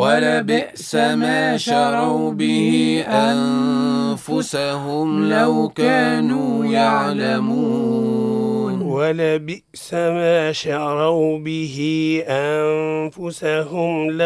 ولبئس ما شروا به أنفسهم لو كانوا يعلمون. ولبئس ما شروا به أنفسهم